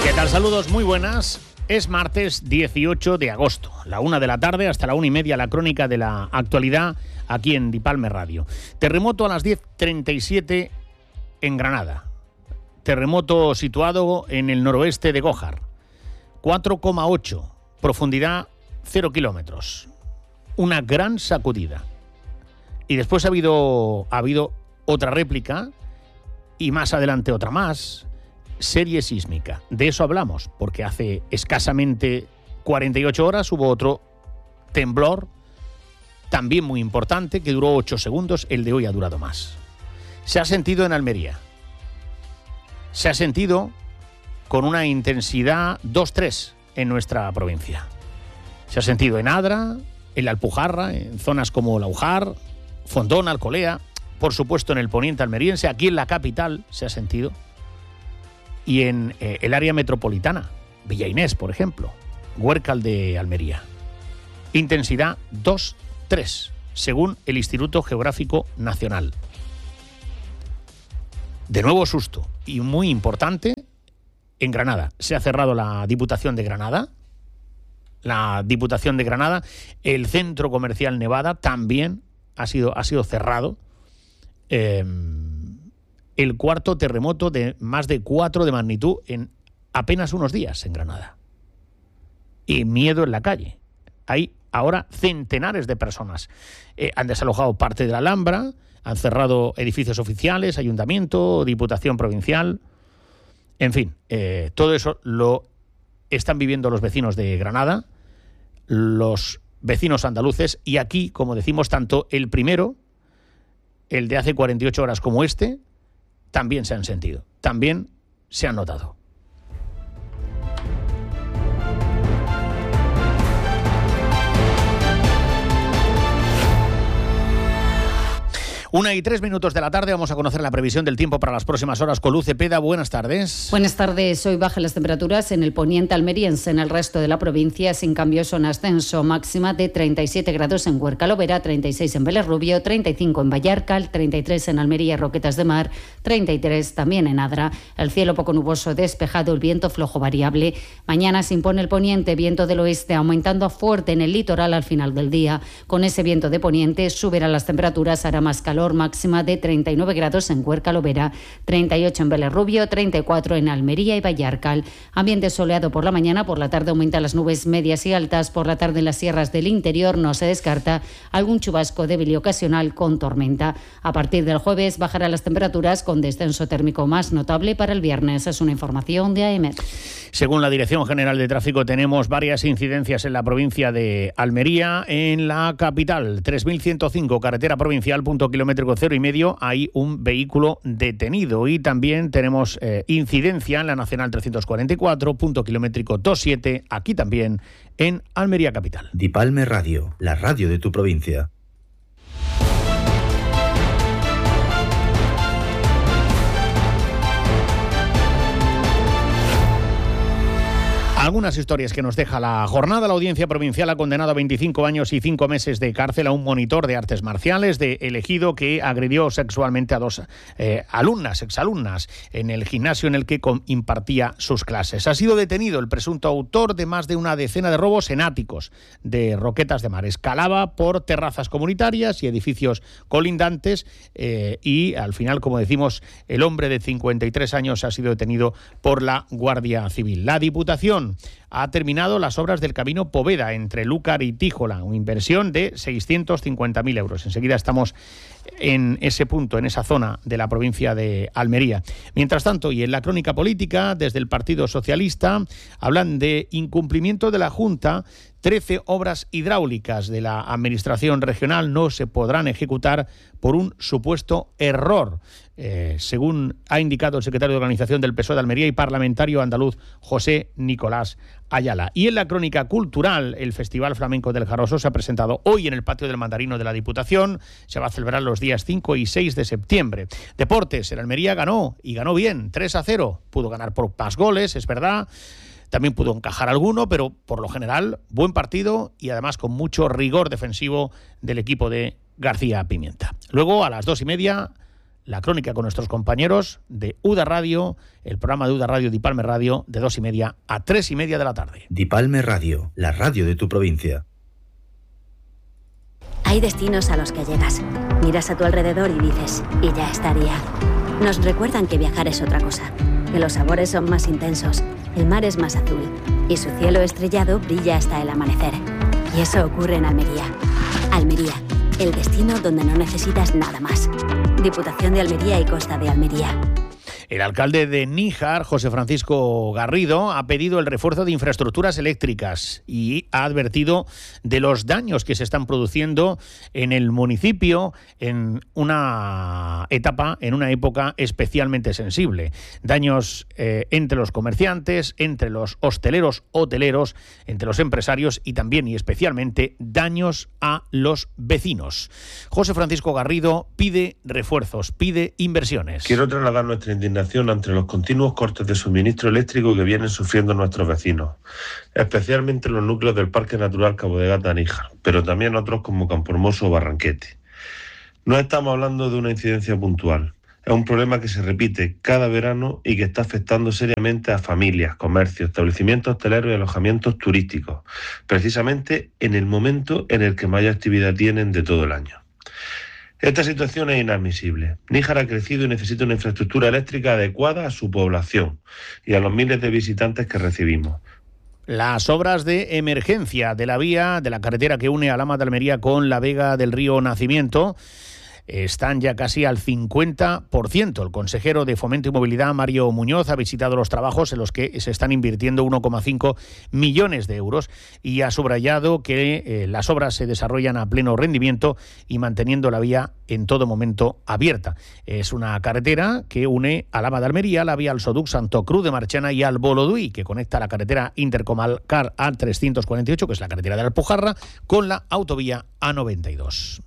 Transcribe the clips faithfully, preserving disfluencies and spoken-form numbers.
¿Qué tal? Saludos, muy buenas. Es martes dieciocho de agosto, la una de la tarde hasta la una y media, la crónica de la actualidad aquí en Dipalme Radio. Terremoto a las diez treinta y siete en Granada. Terremoto situado en el noroeste de Gójar. cuatro coma ocho, profundidad cero kilómetros. Una gran sacudida. Y después ha habido, ha habido otra réplica y más adelante otra más. Serie sísmica. De eso hablamos, porque hace escasamente cuarenta y ocho horas hubo otro temblor, también muy importante, que duró ocho segundos. El de hoy ha durado más. Se ha sentido en Almería. Se ha sentido con una intensidad dos tres en nuestra provincia. Se ha sentido en Adra, en la Alpujarra, en zonas como Laujar, Fondón, Alcolea, por supuesto en el poniente almeriense, aquí en la capital se ha sentido. Y en eh, el área metropolitana, Villa Inés, por ejemplo, Huércal de Almería. Intensidad dos tres, según el Instituto Geográfico Nacional. De nuevo susto, y muy importante, en Granada. Se ha cerrado la Diputación de Granada. La Diputación de Granada, el Centro Comercial Nevada también ha sido, ha sido cerrado. Eh, el cuarto terremoto de más de cuatro de magnitud en apenas unos días en Granada. Y miedo en la calle. Hay ahora centenares de personas. Eh, han desalojado parte de la Alhambra, han cerrado edificios oficiales, ayuntamiento, diputación provincial. En fin, eh, todo eso lo están viviendo los vecinos de Granada, los vecinos andaluces, y aquí, como decimos, tanto el primero, el de hace cuarenta y ocho horas, como este, también se han sentido, también se han notado. Una y tres minutos de la tarde, vamos a conocer la previsión del tiempo para las próximas horas con Luz Cepeda. Buenas tardes. Buenas tardes. Hoy bajan las temperaturas en el poniente almeriense. En el resto de la provincia, sin cambios, son ascenso. Máxima de treinta y siete grados en Huércal Lovera, treinta y seis en Vélez Rubio, treinta y cinco en Vallarcal, treinta y tres en Almería y Roquetas de Mar, treinta y tres también en Adra. El cielo poco nuboso despejado, el viento flojo variable. Mañana se impone el poniente, viento del oeste, aumentando a fuerte en el litoral al final del día. Con ese viento de poniente subirán las temperaturas, hará más calor. Máxima de treinta y nueve grados en Huércal Lovera, treinta y ocho en Vélez Rubio, treinta y cuatro en Almería y Vallarcal. Ambiente soleado por la mañana, por la tarde aumentan las nubes medias y altas. Por la tarde en las sierras del interior no se descarta algún chubasco débil y ocasional con tormenta. A partir del jueves bajarán las temperaturas con descenso térmico más notable para el viernes. Es una información de A E M E T. Según la Dirección General de Tráfico, tenemos varias incidencias en la provincia de Almería. En la capital, tres mil ciento cinco, carretera provincial, punto kilométrico cero y medio, hay un vehículo detenido. Y también tenemos eh, incidencia en la Nacional trescientos cuarenta y cuatro, punto kilométrico veintisiete, aquí también en Almería capital. Dipalme Radio, la radio de tu provincia. Algunas historias que nos deja la jornada. La Audiencia Provincial ha condenado a veinticinco años y cinco meses de cárcel a un monitor de artes marciales de El Ejido que agredió sexualmente a dos eh, alumnas, exalumnas, en el gimnasio en el que impartía sus clases. Ha sido detenido el presunto autor de más de una decena de robos en áticos de Roquetas de Mar. Escalaba por terrazas comunitarias y edificios colindantes eh, y al final, como decimos, el hombre de cincuenta y tres años ha sido detenido por la Guardia Civil. La Diputación ha terminado las obras del camino Poveda entre Lúcar y Tíjola, una inversión de seiscientos cincuenta mil euros. Enseguida estamos en ese punto, en esa zona de la provincia de Almería. Mientras tanto, y en la crónica política, desde el Partido Socialista, hablan de incumplimiento de la Junta. trece obras hidráulicas de la Administración Regional no se podrán ejecutar por un supuesto error, eh, según ha indicado el secretario de Organización del P S O E de Almería y parlamentario andaluz José Nicolás Ayala. Y en la crónica cultural, el Festival Flamenco del Jarroso se ha presentado hoy en el Patio del Mandarino de la Diputación. Se va a celebrar los días cinco y seis de septiembre. Deportes, el Almería ganó, y ganó bien, tres a cero. Pudo ganar por más goles, es verdad. También pudo encajar alguno, pero por lo general, buen partido y además con mucho rigor defensivo del equipo de García Pimienta. Luego, a las dos y media, la crónica con nuestros compañeros de UDA Radio, el programa de UDA Radio, Dipalme Radio, de dos y media a tres y media de la tarde. Dipalme Radio, la radio de tu provincia. Hay destinos a los que llegas, miras a tu alrededor y dices, y ya estaría. Nos recuerdan que viajar es otra cosa, que los sabores son más intensos, el mar es más azul y su cielo estrellado brilla hasta el amanecer. Y eso ocurre en Almería. Almería, el destino donde no necesitas nada más. Diputación de Almería y Costa de Almería. El alcalde de Níjar, José Francisco Garrido, ha pedido el refuerzo de infraestructuras eléctricas y ha advertido de los daños que se están produciendo en el municipio en una etapa, en una época especialmente sensible. Daños eh, entre los comerciantes, entre los hosteleros, hoteleros, entre los empresarios y también y especialmente daños a los vecinos. José Francisco Garrido pide refuerzos, pide inversiones. Quiero trasladar nuestra indignación ante los continuos cortes de suministro eléctrico que vienen sufriendo nuestros vecinos, especialmente los núcleos del Parque Natural Cabo de Gata-Níjar, pero también otros como Campohermoso o Barranquete. No estamos hablando de una incidencia puntual, es un problema que se repite cada verano y que está afectando seriamente a familias, comercios, establecimientos hosteleros y alojamientos turísticos, precisamente en el momento en el que mayor actividad tienen de todo el año. Esta situación es inadmisible. Níjar ha crecido y necesita una infraestructura eléctrica adecuada a su población y a los miles de visitantes que recibimos. Las obras de emergencia de la vía de la carretera que une Alhama de Almería con la Vega del Río Nacimiento están ya casi al cincuenta por ciento. El consejero de Fomento y Movilidad, Mario Muñoz, ha visitado los trabajos en los que se están invirtiendo uno coma cinco millones de euros y ha subrayado que eh, las obras se desarrollan a pleno rendimiento y manteniendo la vía en todo momento abierta. Es una carretera que une Alhama de Almería, la vía al Soduc, Santo Cruz de Marchena y al Boloduy, que conecta la carretera intercomarcal A trescientos cuarenta y ocho, que es la carretera de la Alpujarra, con la autovía A noventa y dos.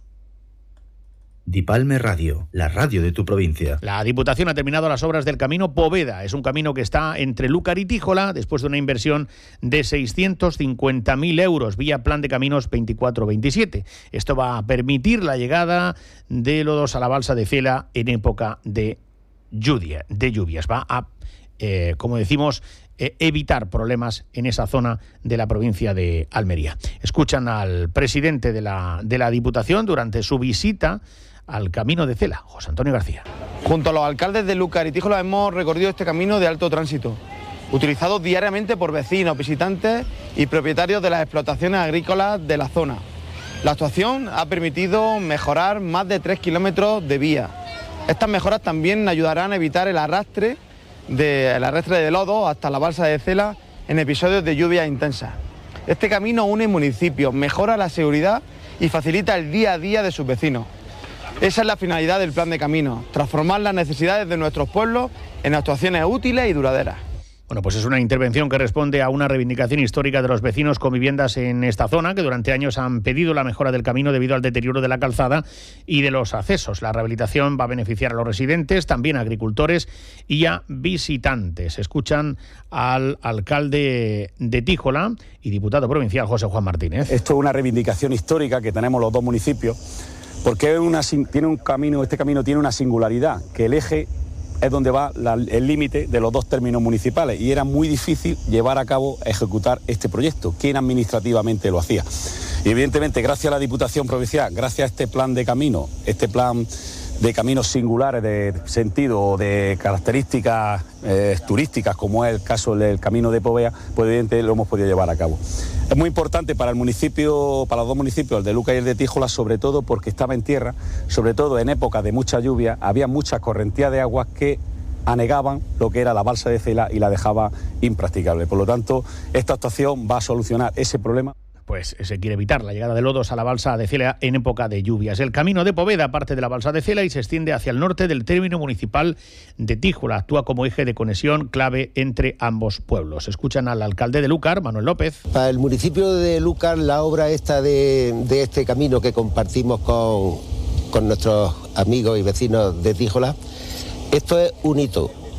Dipalme Radio, la radio de tu provincia. La Diputación ha terminado las obras del camino Poveda. Es un camino que está entre Lúcar y Tíjola después de una inversión de seiscientos cincuenta mil euros vía Plan de Caminos veinticuatro veintisiete. Esto va a permitir la llegada de lodos a la balsa de Cela en época de, lluvia, de lluvias. Va a, eh, como decimos, eh, evitar problemas en esa zona de la provincia de Almería. Escuchan al presidente de la, de la Diputación durante su visita al camino de Cela, José Antonio García. Junto a los alcaldes de Lúcar y Tíjola hemos recorrido este camino de alto tránsito, utilizado diariamente por vecinos, visitantes y propietarios de las explotaciones agrícolas de la zona. La actuación ha permitido mejorar más de tres kilómetros de vía. Estas mejoras también ayudarán a evitar el arrastre de, el arrastre de lodo hasta la balsa de Cela en episodios de lluvias intensas. Este camino une municipios, mejora la seguridad y facilita el día a día de sus vecinos. Esa es la finalidad del Plan de Caminos, transformar las necesidades de nuestros pueblos en actuaciones útiles y duraderas. Bueno, pues es una intervención que responde a una reivindicación histórica de los vecinos con viviendas en esta zona, que durante años han pedido la mejora del camino debido al deterioro de la calzada y de los accesos. La rehabilitación va a beneficiar a los residentes, también a agricultores y a visitantes. Escuchan al alcalde de Tíjola y diputado provincial, José Juan Martínez. Esto es una reivindicación histórica que tenemos los dos municipios, porque es una, tiene un camino, este camino tiene una singularidad, que el eje es donde va la, el límite de los dos términos municipales y era muy difícil llevar a cabo, ejecutar este proyecto. ¿Quién administrativamente lo hacía? Y evidentemente, gracias a la Diputación Provincial, gracias a este plan de camino, este plan de caminos singulares de sentido o de características eh, turísticas, como es el caso del camino de Poveda, pues evidentemente lo hemos podido llevar a cabo. Es muy importante para el municipio, para los dos municipios, el de Lúcar y el de Tíjola, sobre todo porque estaba en tierra, sobre todo en época de mucha lluvia, había mucha correntía de aguas que anegaban lo que era la balsa de Cela y la dejaba impracticable. Por lo tanto, esta actuación va a solucionar ese problema. Pues se quiere evitar la llegada de lodos a la balsa de Cela en época de lluvias. El camino de Poveda parte de la balsa de Cela y se extiende hacia el norte del término municipal de Tíjola. Actúa como eje de conexión clave entre ambos pueblos. Escuchan al alcalde de Lúcar, Manuel López. Para el municipio de Lúcar, la obra esta de, de este camino que compartimos con, con nuestros amigos y vecinos de Tíjola, esto es un hito.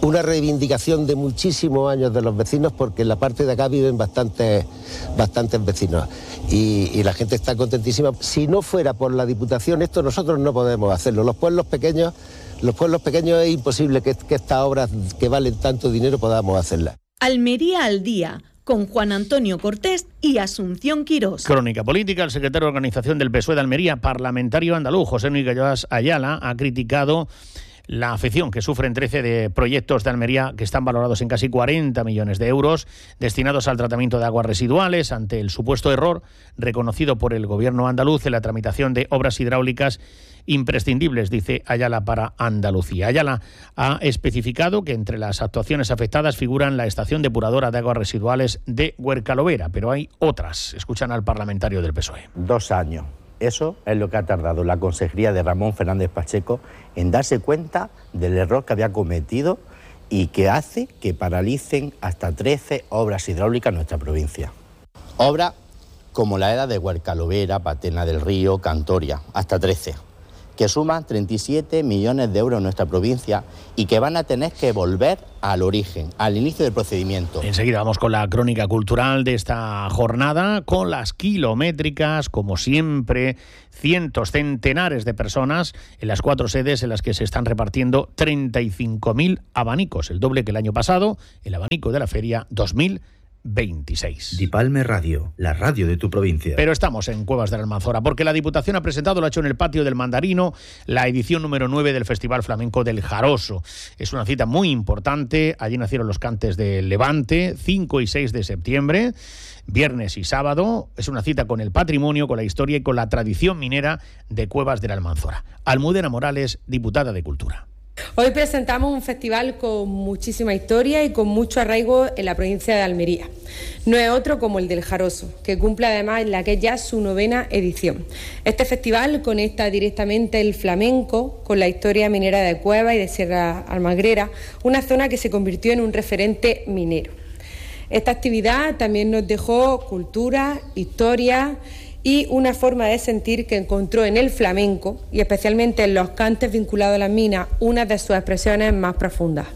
una reivindicación de muchísimos años de los vecinos, porque en la parte de acá viven bastantes, bastantes vecinos y, y la gente está contentísima. Si no fuera por la Diputación, esto nosotros no podemos hacerlo. Los pueblos pequeños, los pueblos pequeños es imposible que, que estas obras que valen tanto dinero podamos hacerlas. Almería al día, con Juan Antonio Cortés y Asunción Quirós. Crónica política. El secretario de Organización del P S O E de Almería, parlamentario andaluz, José Luis Gallas Ayala, ha criticado la afección que sufren trece de proyectos de Almería que están valorados en casi cuarenta millones de euros destinados al tratamiento de aguas residuales ante el supuesto error reconocido por el gobierno andaluz en la tramitación de obras hidráulicas imprescindibles, dice Ayala, para Andalucía. Ayala ha especificado que entre las actuaciones afectadas figuran la estación depuradora de aguas residuales de Huercalovera, pero hay otras. Escuchan al parlamentario del P S O E. Dos años. Eso es lo que ha tardado la consejería de Ramón Fernández Pacheco en darse cuenta del error que había cometido y que hace que paralicen hasta trece obras hidráulicas en nuestra provincia. Obras como la era de Huercalovera, Patena del Río, Cantoria, hasta trece, que suman treinta y siete millones de euros en nuestra provincia y que van a tener que volver al origen, al inicio del procedimiento. Enseguida vamos con la crónica cultural de esta jornada, con las kilométricas, como siempre, cientos, centenares de personas en las cuatro sedes en las que se están repartiendo treinta y cinco mil abanicos, el doble que el año pasado, el abanico de la feria dos mil veintiséis. Dipalme Radio, la radio de tu provincia. Pero estamos en Cuevas de la Almanzora, porque la Diputación ha presentado, lo ha hecho en el patio del Mandarino, la edición número nueve del Festival Flamenco del Jaroso. Es una cita muy importante. Allí nacieron los cantes del Levante, cinco y seis de septiembre, viernes y sábado. Es una cita con el patrimonio, con la historia y con la tradición minera de Cuevas de la Almanzora. Almudena Morales, diputada de Cultura. Hoy presentamos un festival con muchísima historia y con mucho arraigo en la provincia de Almería. No es otro como el del Jaroso, que cumple además en la que es ya su novena edición. Este festival conecta directamente el flamenco con la historia minera de Cuevas y de Sierra Almagrera, una zona que se convirtió en un referente minero. Esta actividad también nos dejó cultura, historia y una forma de sentir que encontró en el flamenco, y especialmente en los cantes vinculados a las minas, una de sus expresiones más profundas.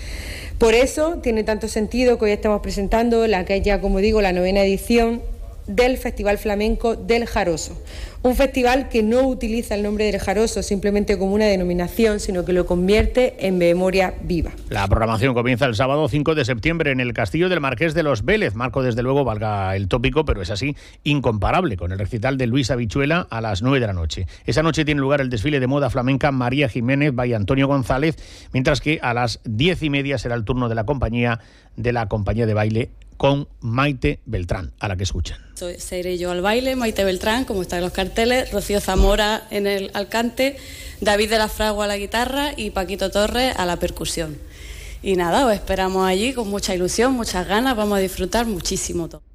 Por eso tiene tanto sentido que hoy estamos presentando la que es ya, como digo, la novena edición del Festival Flamenco del Jaroso. Un festival que no utiliza el nombre del Jaroso simplemente como una denominación, sino que lo convierte en memoria viva. La programación comienza el sábado cinco de septiembre en el Castillo del Marqués de los Vélez. Marco, desde luego, valga el tópico, pero es así, incomparable con el recital de Luis Habichuela a las nueve de la noche. Esa noche tiene lugar el desfile de moda flamenca María Jiménez by Antonio González, mientras que a las diez y media será el turno de la compañía de la compañía de baile con Maite Beltrán, a la que escuchan. Soy, seré yo al baile, Maite Beltrán, como están en los carteles, Rocío Zamora en el al cante, David de la Fragua a la guitarra y Paquito Torres a la percusión. Y nada, os esperamos allí con mucha ilusión, muchas ganas, vamos a disfrutar muchísimo todo.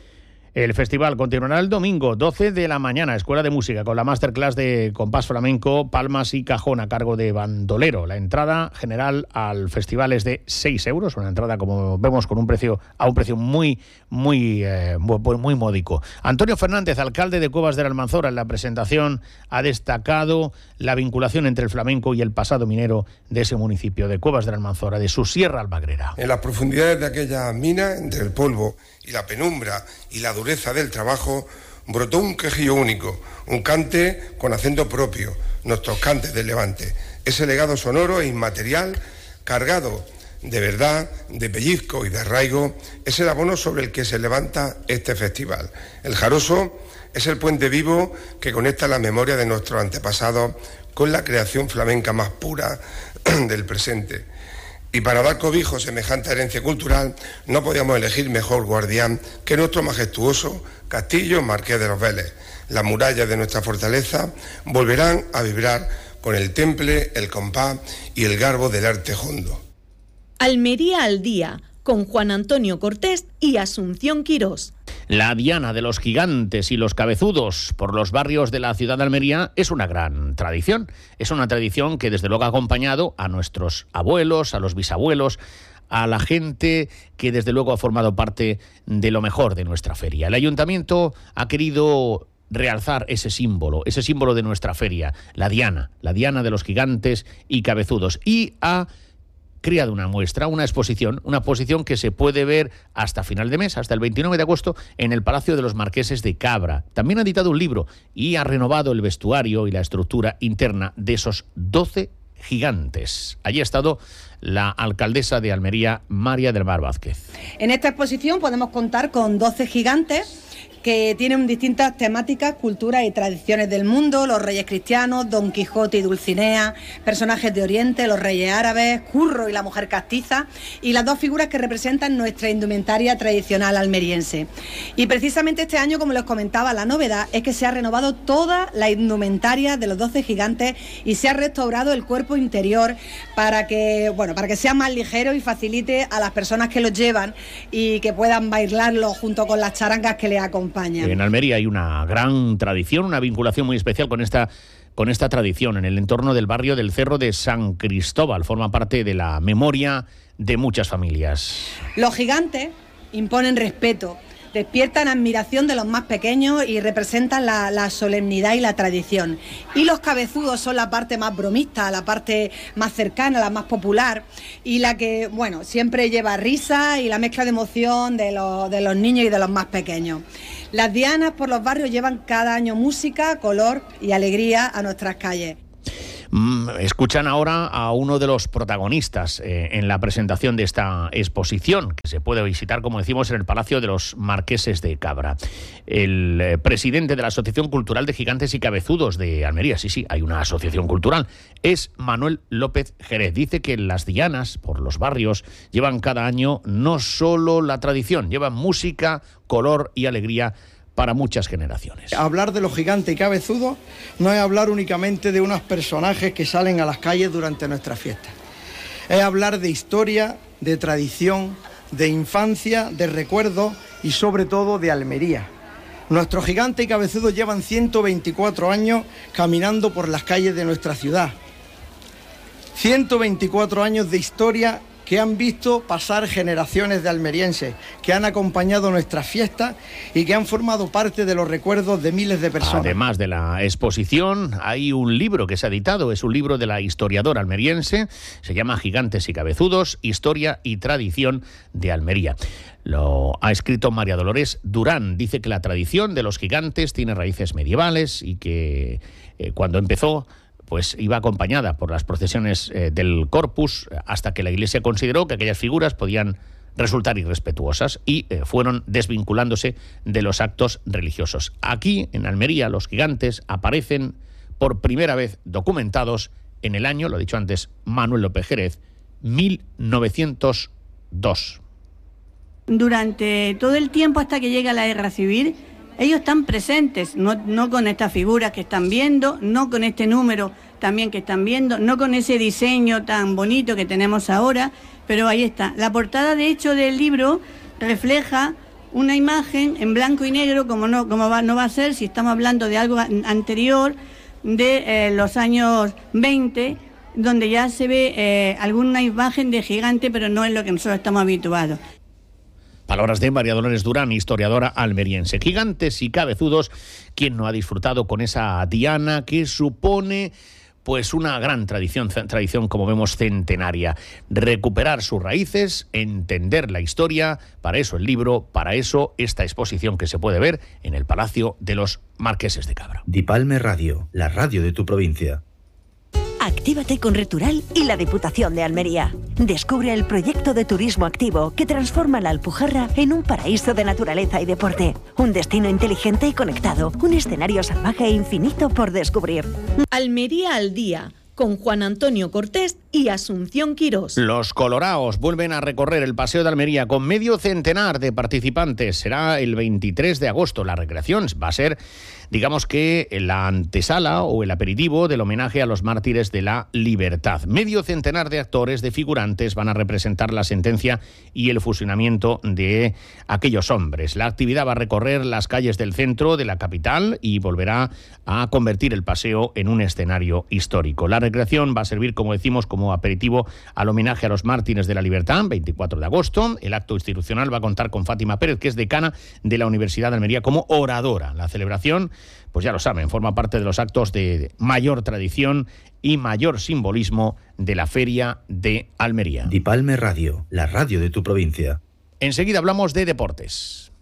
El festival continuará el domingo, doce de la mañana, Escuela de Música, con la masterclass de compás flamenco, palmas y cajón a cargo de bandolero. La entrada general al festival es de seis euros, una entrada, como vemos, con un precio a un precio muy, muy, eh, muy, muy módico. Antonio Fernández, alcalde de Cuevas de la Almanzora, en la presentación ha destacado la vinculación entre el flamenco y el pasado minero de ese municipio, de Cuevas de la Almanzora, de su Sierra Almagrera. En las profundidades de aquella mina, entre el polvo y la penumbra y la dureza del trabajo, brotó un quejillo único, un cante con acento propio, nuestros cantes del Levante. Ese legado sonoro e inmaterial, cargado de verdad, de pellizco y de arraigo, es el abono sobre el que se levanta este festival. El Jaroso es el puente vivo que conecta la memoria de nuestros antepasados con la creación flamenca más pura del presente. Y para dar cobijo a semejante herencia cultural, no podíamos elegir mejor guardián que nuestro majestuoso Castillo Marqués de los Vélez. Las murallas de nuestra fortaleza volverán a vibrar con el temple, el compás y el garbo del arte hondo. Almería al día, con Juan Antonio Cortés y Asunción Quirós. La diana de los gigantes y los cabezudos por los barrios de la ciudad de Almería es una gran tradición. Es una tradición que desde luego ha acompañado a nuestros abuelos, a los bisabuelos, a la gente que desde luego ha formado parte de lo mejor de nuestra feria. El ayuntamiento ha querido realzar ese símbolo, ese símbolo de nuestra feria, la diana, la diana de los gigantes y cabezudos, y ha creado una muestra, una exposición, una exposición que se puede ver hasta final de mes, hasta el veintinueve de agosto, en el Palacio de los Marqueses de Cabra. También ha editado un libro y ha renovado el vestuario y la estructura interna de esos doce gigantes. Allí ha estado la alcaldesa de Almería, María del Mar Vázquez. En esta exposición podemos contar con doce gigantes que tienen distintas temáticas, culturas y tradiciones del mundo: los reyes cristianos, Don Quijote y Dulcinea, personajes de Oriente, los reyes árabes, Curro y la mujer castiza, y las dos figuras que representan nuestra indumentaria tradicional almeriense. Y precisamente este año, como les comentaba, la novedad es que se ha renovado toda la indumentaria de los doce gigantes y se ha restaurado el cuerpo interior para que, bueno, para que sea más ligero y facilite a las personas que los llevan y que puedan bailarlo junto con las charangas que les acompañan. En Almería hay una gran tradición, una vinculación muy especial con esta, con esta tradición en el entorno del barrio del Cerro de San Cristóbal. Forma parte de la memoria de muchas familias. Los gigantes imponen respeto, despiertan admiración de los más pequeños y representan la, la solemnidad y la tradición. Y los cabezudos son la parte más bromista, la parte más cercana, la más popular y la que, bueno, siempre lleva risa y la mezcla de emoción de los, de los niños y de los más pequeños. Las dianas por los barrios llevan cada año música, color y alegría a nuestras calles. Escuchan ahora a uno de los protagonistas eh, en la presentación de esta exposición, que se puede visitar, como decimos, en el Palacio de los Marqueses de Cabra. El eh, presidente de la Asociación Cultural de Gigantes y Cabezudos de Almería, sí, sí, hay una asociación cultural, es Manuel López Jerez. Dice que las dianas por los barrios llevan cada año no solo la tradición, llevan música, color y alegría para muchas generaciones. Hablar de los gigantes y cabezudos no es hablar únicamente de unos personajes que salen a las calles durante nuestras fiestas. Es hablar de historia, de tradición, de infancia, de recuerdos y sobre todo de Almería. Nuestros gigantes y cabezudos llevan ciento veinticuatro años caminando por las calles de nuestra ciudad. ciento veinticuatro años de historia que han visto pasar generaciones de almerienses, que han acompañado nuestras fiestas y que han formado parte de los recuerdos de miles de personas. Además de la exposición, hay un libro que se ha editado, es un libro de la historiadora almeriense, se llama Gigantes y Cabezudos, Historia y Tradición de Almería. Lo ha escrito María Dolores Durán. Dice que la tradición de los gigantes tiene raíces medievales y que eh, cuando empezó pues iba acompañada por las procesiones eh, del Corpus, hasta que la Iglesia consideró que aquellas figuras podían resultar irrespetuosas y eh, fueron desvinculándose de los actos religiosos. Aquí, en Almería, los gigantes aparecen por primera vez documentados en el año, lo ha dicho antes Manuel López Jerez, mil novecientos dos. Durante todo el tiempo hasta que llega la guerra civil, ellos están presentes, no, no con estas figuras que están viendo, no con este número también que están viendo, no con ese diseño tan bonito que tenemos ahora, pero ahí está. La portada, de hecho, del libro refleja una imagen en blanco y negro, como no, como va, no va a ser si estamos hablando de algo anterior, de eh, los años veinte, donde ya se ve eh, alguna imagen de gigante, pero no es lo que nosotros estamos habituados. Palabras de María Dolores Durán, historiadora almeriense. Gigantes y cabezudos, ¿quién no ha disfrutado con esa diana que supone pues una gran tradición, tradición como vemos centenaria? Recuperar sus raíces, entender la historia, para eso el libro, para eso esta exposición que se puede ver en el Palacio de los Marqueses de Cabra. Dipalme Radio, la radio de tu provincia. Actívate con Retural y la Diputación de Almería. Descubre el proyecto de turismo activo que transforma la Alpujarra en un paraíso de naturaleza y deporte. Un destino inteligente y conectado. Un escenario salvaje e infinito por descubrir. Almería al día, con Juan Antonio Cortés y Asunción Quirós. Los coloraos vuelven a recorrer el Paseo de Almería con medio centenar de participantes. Será el veintitrés de agosto. La recreación va a ser, digamos que, la antesala o el aperitivo del homenaje a los mártires de la libertad. Medio centenar de actores, de figurantes, van a representar la sentencia y el fusilamiento de aquellos hombres. La actividad va a recorrer las calles del centro de la capital y volverá a convertir el paseo en un escenario histórico. La recreación va a servir, como decimos, como aperitivo al homenaje a los mártires de la libertad, veinticuatro de agosto. El acto institucional va a contar con Fátima Pérez, que es decana de la Universidad de Almería, como oradora. La celebración, pues ya lo saben, forma parte de los actos de mayor tradición y mayor simbolismo de la Feria de Almería. Dipalme Radio, la radio de tu provincia. Enseguida hablamos de deportes.